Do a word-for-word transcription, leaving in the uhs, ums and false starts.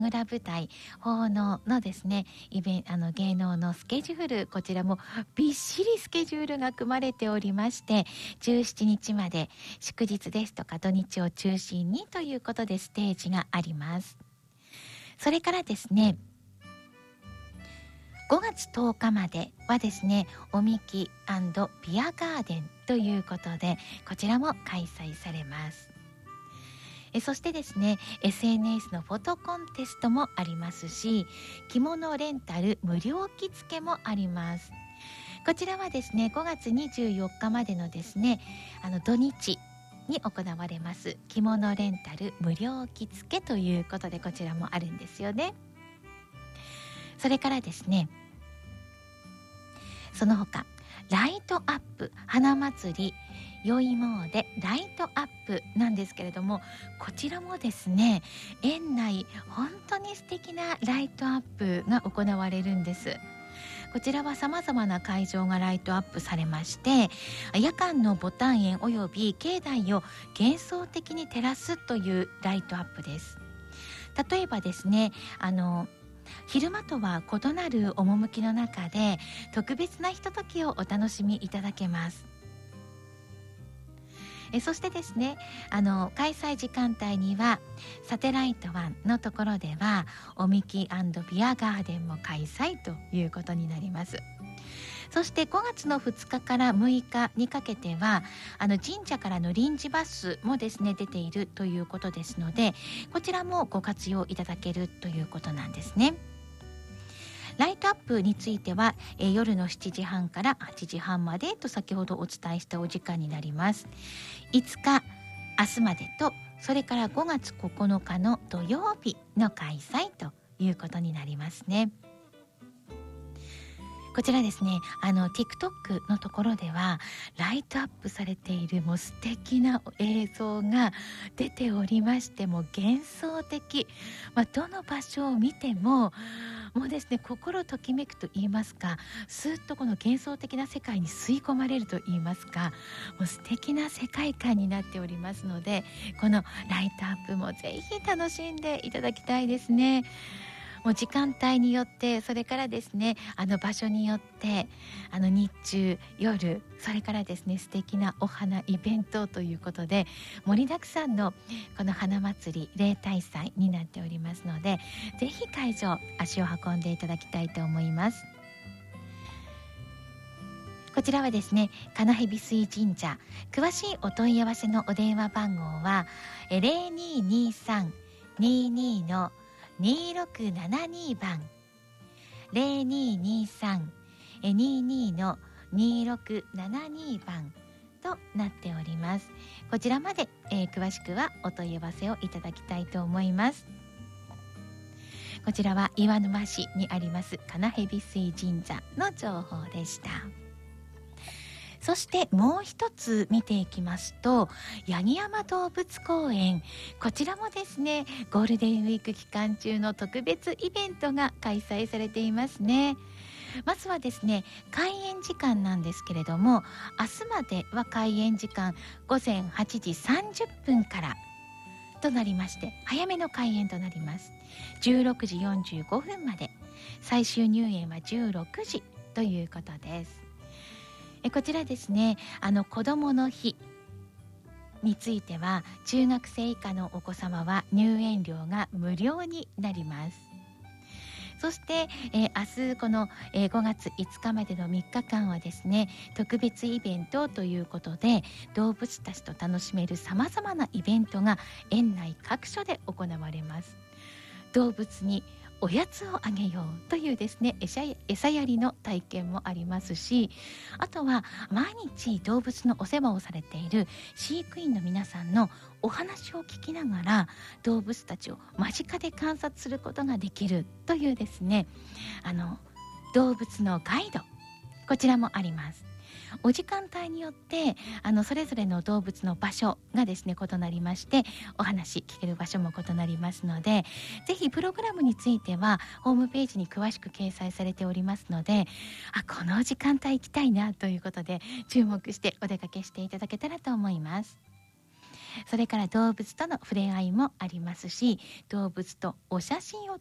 村舞台奉納のですねイベンあの芸能のスケジュール、こちらもびっしりスケジュールが組まれておりまして、じゅうしちにちまで祝日ですとか土日を中心にということでステージがあります。それからですね、ごがつとおかまではですね、おみき&ビアガーデンということで、こちらも開催されます。えそしてですね、 エスエヌエス のフォトコンテストもありますし、着物レンタル無料着付けもあります。こちらはですね、ごがつにじゅうよっかまでのですね、あの土日に行われます着物レンタル無料着付けということで、こちらもあるんですよね。それからですね、その他ライトアップ花祭り宵詣ライトアップなんですけれども、こちらもですね、園内本当に素敵なライトアップが行われるんです。こちらは様々な会場がライトアップされまして、夜間のボタン園および境内を幻想的に照らすというライトアップです。例えばですね、あの昼間とは異なる趣の中で特別なひとときをお楽しみいただけます。えそしてですね、あの開催時間帯にはサテライト湾のところではおみき&ビアガーデンも開催ということになります。そしてごがつのふつかからむいかにかけてはあの神社からの臨時バスもですね出ているということですので、こちらもご活用いただけるということなんですね。ライトアップについては、えー、夜のしちじはんからはちじはんまでと先ほどお伝えしたお時間になります。いつか明日までと、それからごがつここのかの土曜日の開催ということになりますね。こちらですね、あの TikTok のところではライトアップされているもう素敵な映像が出ておりまして、もう幻想的、まあ、どの場所を見てももうですね、心ときめくと言いますか、スーッとこの幻想的な世界に吸い込まれると言いますか、もう素敵な世界観になっておりますので、このライトアップもぜひ楽しんでいただきたいですね。もう時間帯によって、それからですね、あの場所によって、あの日中夜、それからですね素敵なお花イベントということで盛りだくさんのこの花祭り例大祭になっておりますので、ぜひ会場足を運んでいただきたいと思います。こちらはですね、金蛇水神社、詳しいお問い合わせのお電話番号はゼロにーにーさん にーにー のにーろくななにばん、ゼロにーにーさん にーにー のにーろくななにばんとなっております。こちらまで、えー、詳しくはお問い合わせをいただきたいと思います。こちらは岩沼市にあります金蛇水神社の情報でした。そしてもう一つ見ていきますと、八木山動物公園、こちらもですねゴールデンウィーク期間中の特別イベントが開催されていますね。まずはですね、開園時間なんですけれども、明日までは開園時間ごぜんはちじさんじゅっぷんからとなりまして、早めの開園となります。じゅうろくじよんじゅうごふんまで、最終入園はじゅうろくじということです。えこちらですね、あの子どもの日については中学生以下のお子様は入園料が無料になります。そして、えー、明日この、えー、ごがついつかまでのみっかかんはですね、特別イベントということで動物たちと楽しめるさまざまなイベントが園内各所で行われます。動物におやつをあげようというですね、餌餌やりの体験もありますし、あとは毎日動物のお世話をされている飼育員の皆さんのお話を聞きながら動物たちを間近で観察することができるというですね、あの動物のガイド、こちらもあります。お時間帯によってあのそれぞれの動物の場所がですね異なりまして、お話聞ける場所も異なりますので、ぜひプログラムについてはホームページに詳しく掲載されておりますので、あこの時間帯行きたいなということで注目してお出かけしていただけたらと思います。 それから動物との触れ合いもありますし、動物とお写真を